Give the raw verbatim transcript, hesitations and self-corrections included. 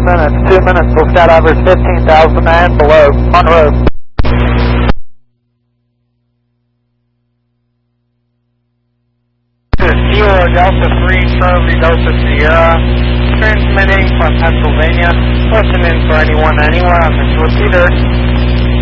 minutes, two minutes till Skydiver's fifteen thousand and below, on road. This is Kilo Delta three, Charlie Delta Sierra, transmitting from Pennsylvania, listening for anyone anywhere on the repeater.